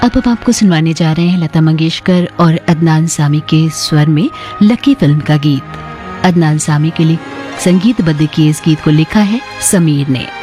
अब हम आपको सुनवाने जा रहे हैं लता मंगेशकर और अदनान सामी के स्वर में लकी फिल्म का गीत। अदनान सामी के लिए संगीतबद्ध किए इस गीत को लिखा है समीर ने।